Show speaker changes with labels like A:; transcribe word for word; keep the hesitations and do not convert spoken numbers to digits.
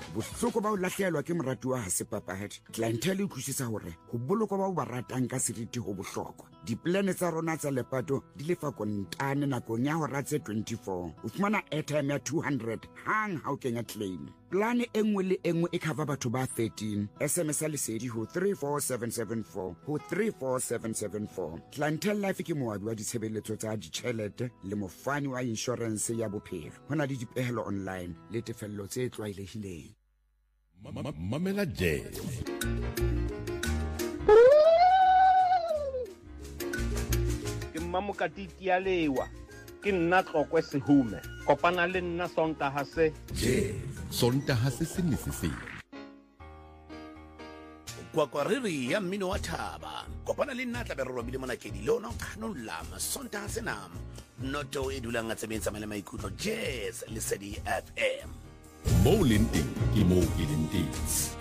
A: bohloko ba o lahlehelwa ke moratuwa ha se papadi. Clientele e utlwisisa hore ho bolokwa ba o ba ratang ka seriti ho bohlokwa. Diplane tsa rona tsa lepato di lefa kontane nakong ya hora tse twenty-four. O fumana airtime ya two hundred hang ha o kenya claim. Plane e nngwe le e nngwe e cover batho ba thirteen. S M S a lesedi ho three four seven seven four ho three four seven seven four. Clientele Life ke moabi wa ditshebeletso tsa ditjhelete le mofani wa insurance ya bophelo. Hona le dipehelo online le tefello tse tlwaelehileng.
B: Mamela Jazz.
C: Ke Mamokatiti ya lewa. Ke nna Tlokwe Sehume. Kopana le nna Sontaha se.
B: Jazz. Sontaha se se se.
D: Kwakwariri ya mmino wa thaba. Kopana le nna tla be re robile mona ke di lona kganollama Sontaha se nam. Noto e dulang a tsebentsha male maikutlo Jazz Lesedi F M.
B: Mo Linting, ki mo Linting.